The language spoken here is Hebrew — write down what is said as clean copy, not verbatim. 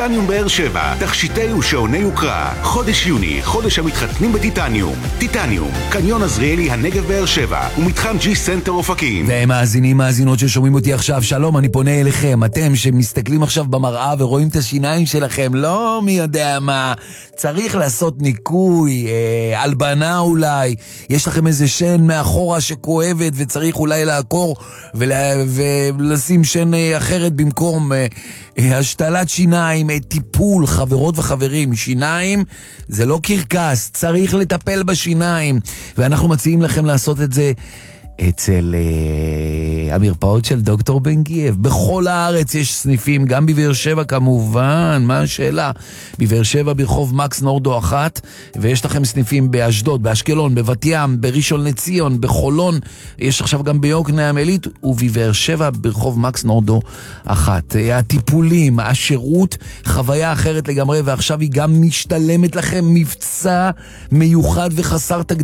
טיטניום באר שבע, תכשיטי ושעוני יוקרה. חודש יוני, חודש המתחתנים בטיטניום. טיטניום, קניון עזריאלי הנגב באר שבע ומתחם ג'י סנטר אופקים. ומאזינים, מאזינות ששומעים אותי עכשיו, שלום, אני פונה אליכם, אתם שמסתכלים עכשיו במראה ורואים את השיניים שלכם, לא מי יודע מה, צריך לעשות ניקוי, הלבנה אולי, יש לכם איזה שן מאחורה שכואבת וצריך אולי לעקור ולשים שן אחרת במקום, השתלת שיניים, טיפול, חברות וחברים, שיניים זה לא קרקס, צריך לטפל בשיניים, ואנחנו מציעים לכם לעשות את זה אצל המרפאות של דוקטור בן גייב. בכל הארץ יש סניפים, גם בבאר שבע כמובן, מה השאלה? בבאר שבע ברחוב מקס נורדו 1, ויש לכם סניפים באשדוד, באשקלון, בבת ים, בראשון לציון, בחולון, יש עכשיו גם ביוקנעם עילית, ובבאר שבע ברחוב מקס נורדו 1. הטיפולים, השירות, חוויה אחרת לגמרי, ועכשיו היא גם משתלמת לכם, מבצע מיוחד וחסר תקדים.